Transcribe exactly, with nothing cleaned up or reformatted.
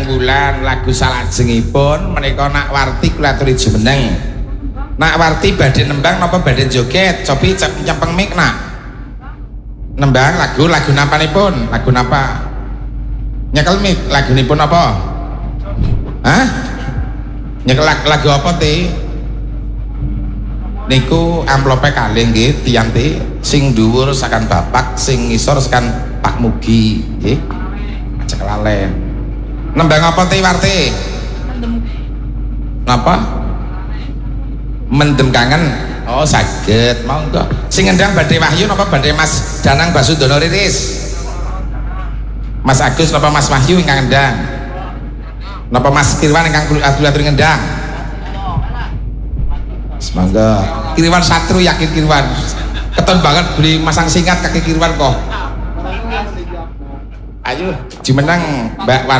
Nembang Wulan lagu salajengipun menika Nak Warti kula aturi jumeneng. Nak Warti badhe nembang napa badhe joget? Cobi nyempeng mik nak. Nembang lagu lagu napanipun? Lagu napa? Nyekel mik lagunipun apa? Hah? Nyekel lagu apa ti? Niku amplope kalih nggih tiyang ti sing dhuwur sakan bapak sing ngisor sakan Pak Mugi nggih. Aja kelalen. Nembang apa ti Warti? Napa? Mendem kangen. Oh saged monggo. Sing ngendang badhe Wahyu napa badhe Mas Danang Basudono Riris? Mas Agus napa Mas Wahyu ingkang ngendang? Napa Mas Kirwan ingkang atur-atur ngendang? Semangga. Kirwan Satru yakin Kirwan. Keton banget beli masang singkat kaki Kirwan kok. Ayo, jumeneng Mbak War